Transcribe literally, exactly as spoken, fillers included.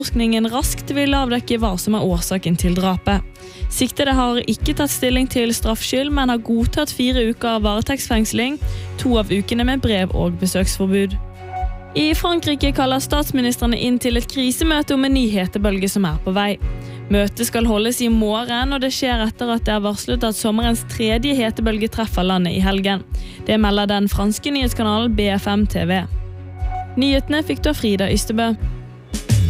Forskningen raskt vil avdekke hva som er årsaken til drapet. Siktede har ikke tatt stilling til straffskyld, men har godtatt fire uker av varetektsfengsling, to av ukene med brev- og besøksforbud. I Frankrike kaller statsministrene inn til et krisemøte om en ny hetebølge som er på vei. Møtet skal holdes i morgen, og det skjer etter at det er varslet at sommerens tredje hetebølge treffer landet i helgen. Det melder den franske nyhetskanalen B F M T V. Nyhetene fikk du av Frida Ystebø.